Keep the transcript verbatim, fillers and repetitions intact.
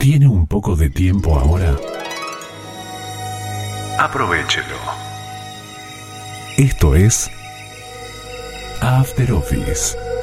¿Tiene un poco de tiempo ahora? Aprovéchelo. Esto es After Office.